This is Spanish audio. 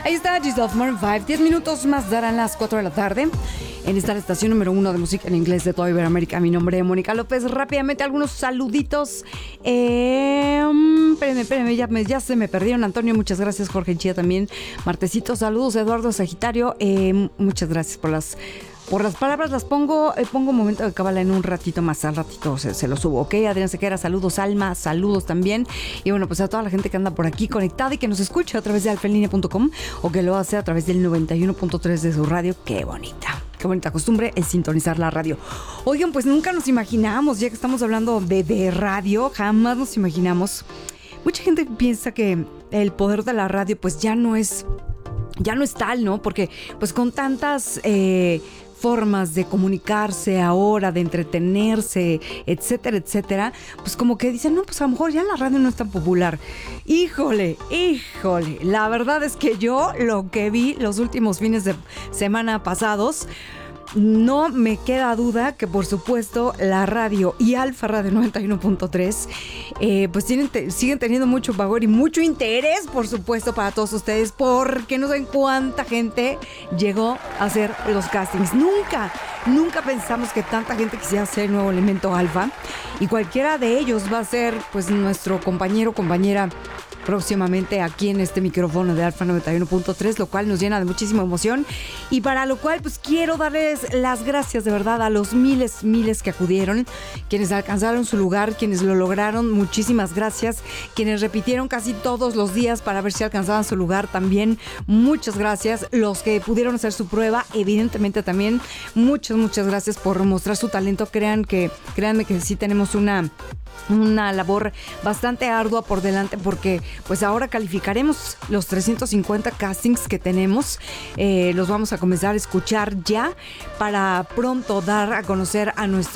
Ahí está Giselle Maroon 5. 10 minutos más darán las 4 de la tarde. En esta estación número 1 de música en inglés de toda Iberoamérica. Mi nombre es Mónica López. Rápidamente algunos saluditos. Espérenme, ya se me perdieron. Antonio, muchas gracias. Jorge Chía también. Martecito, saludos. Eduardo Sagitario, muchas gracias por las palabras. Las pongo momento de cábala en un ratito más. Al ratito se lo subo, ¿ok? Adrián Sequera, saludos. Alma, saludos también. Y bueno, pues a toda la gente que anda por aquí conectada y que nos escucha a través de alfaenlinea.com o que lo hace a través del 91.3 de su radio. ¡Qué bonita! Qué bonita costumbre es sintonizar la radio. Oigan, pues nunca nos imaginamos, ya que estamos hablando de radio, jamás nos imaginamos. Mucha gente piensa que el poder de la radio pues ya no es tal, ¿no? Porque pues con tantas formas de comunicarse ahora, de entretenerse, etcétera, etcétera, pues como que dicen, no, pues a lo mejor ya la radio no es tan popular. Híjole, la verdad es que yo lo que vi los últimos fines de semana pasados, no me queda duda que por supuesto la radio y Alfa Radio 91.3 pues siguen teniendo mucho valor y mucho interés, por supuesto, para todos ustedes, porque no saben cuánta gente llegó a hacer los castings. Nunca pensamos que tanta gente quisiera ser el nuevo elemento Alfa, y cualquiera de ellos va a ser pues nuestro compañero o compañera próximamente aquí en este micrófono de Alfa 91.3, lo cual nos llena de muchísima emoción, y para lo cual pues quiero darles las gracias de verdad a los miles que acudieron, quienes alcanzaron su lugar, quienes lo lograron, muchísimas gracias, quienes repitieron casi todos los días para ver si alcanzaban su lugar también, muchas gracias, los que pudieron hacer su prueba, evidentemente también, muchas gracias por mostrar su talento. Créanme que sí tenemos una labor bastante ardua por delante, porque pues ahora calificaremos los 350 castings que tenemos. Los vamos a comenzar a escuchar ya para pronto dar a conocer a nuestro